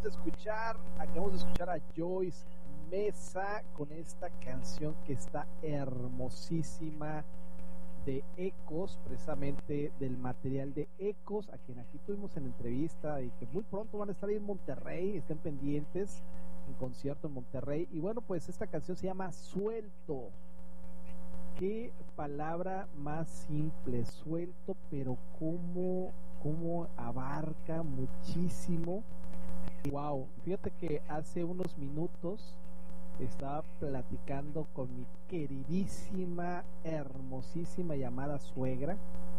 acabamos de escuchar a Joyce Mesa con esta canción que está hermosísima de Ecos, precisamente del material de Ecos, a quien aquí tuvimos en entrevista y que muy pronto van a estar ahí en Monterrey, estén pendientes, en concierto en Monterrey. Y bueno, pues esta canción se llama Suelto. Qué palabra más simple, suelto, pero cómo abarca muchísimo. Wow, fíjate que hace unos minutos estaba platicando con mi queridísima, hermosísima llamada suegra,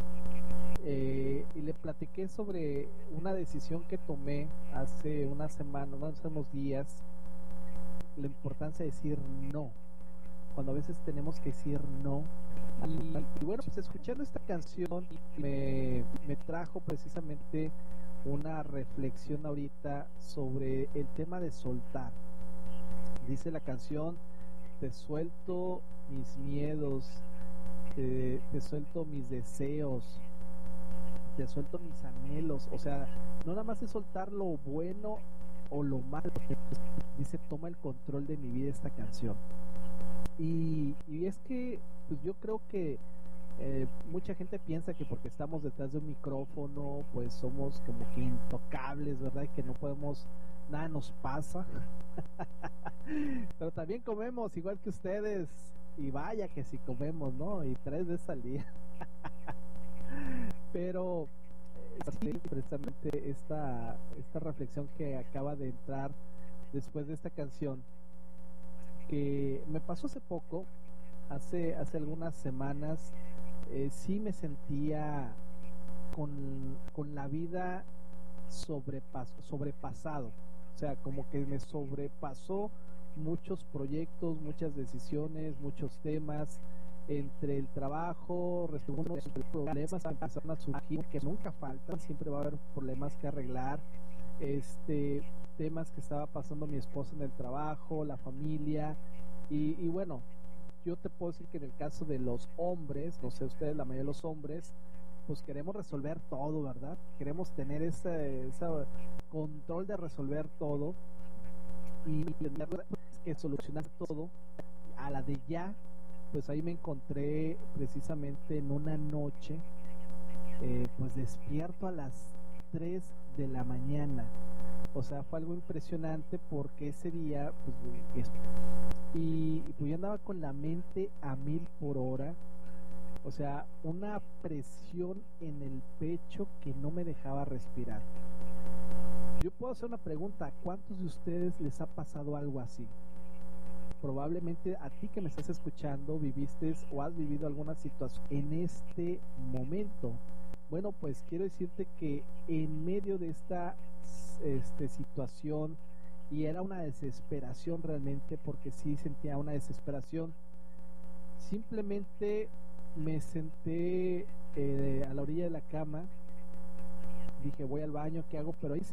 y le platiqué sobre una decisión que tomé hace una semana, hace unos días, la importancia de decir no, cuando a veces tenemos que decir no. Y bueno, pues escuchando esta canción me trajo precisamente una reflexión ahorita sobre el tema de soltar. Dice la canción: te suelto mis miedos, te suelto mis deseos, te suelto mis anhelos. O sea, no nada más es soltar lo bueno o lo malo. Dice, toma el control de mi vida esta canción. Y es que pues yo creo que mucha gente piensa que porque estamos detrás de un micrófono pues somos como que intocables, ¿verdad? Y que no podemos, nada nos pasa. Pero también comemos igual que ustedes, y vaya que si comemos, ¿no? Y 3 veces al día. Pero sí, precisamente esta reflexión que acaba de entrar después de esta canción, que me pasó hace poco, hace algunas semanas, sí me sentía con la vida sobrepasado. O sea, como que me sobrepasó muchos proyectos, muchas decisiones, muchos temas, entre el trabajo, unos problemas que empezaron a surgir, que nunca faltan, siempre va a haber problemas que arreglar, temas que estaba pasando mi esposa en el trabajo, la familia, y bueno, yo te puedo decir que en el caso de los hombres, no sé ustedes, la mayoría de los hombres, pues queremos resolver todo, ¿verdad? Queremos tener ese control de resolver todo y tener que solucionar todo a la de ya. Pues ahí me encontré precisamente en una noche, pues despierto a las 3 de la mañana. O sea, fue algo impresionante porque ese día pues yo andaba con la mente a 1000 por hora. O sea, una presión en el pecho que no me dejaba respirar. Yo puedo hacer una pregunta: ¿a cuántos de ustedes les ha pasado algo así? Probablemente a ti que me estás escuchando viviste o has vivido alguna situación en este momento. Bueno, pues quiero decirte que en medio de esta situación, y era una desesperación realmente, porque sí sentía una desesperación, simplemente me senté a la orilla de la cama, dije voy al baño, ¿qué hago? Pero ahí